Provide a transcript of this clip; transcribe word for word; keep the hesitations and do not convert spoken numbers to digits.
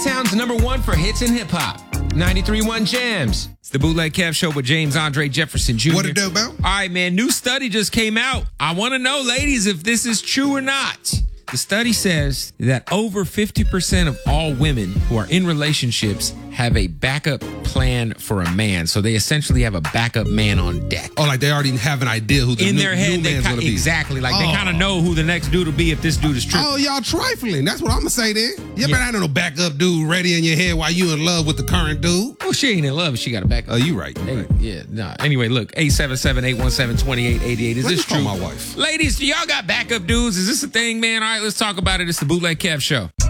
Chi-Town's number one for hits and hip hop. ninety-three point one Jams. It's the Bootleg Kev Show with James Andre Jefferson Junior What it do, Bill? All right, man. New study just came out. I want to know, ladies, if this is true or not. The study says that over fifty percent of all women who are in relationships have a backup plan for a man. So they essentially have a backup man on deck. Oh, like they already have an idea who the in new, their head, new they man's ki- gonna be. exactly. Like oh. they kind of know who the next dude will be if this dude is true. Oh, y'all trifling. That's what I'm gonna say then. You Yeah. better have no backup dude ready in your head while you in love with the current dude. Well, she ain't in love. She got a backup. Oh, you right. You Hey, right. yeah, nah. Anyway, look, eight seven seven, eight one seven, two eight eight eight. Is Let this me call true? my wife. Ladies, do y'all got backup dudes? Is this a thing, man? All right, let's talk about it. It's the Bootleg Kev Show.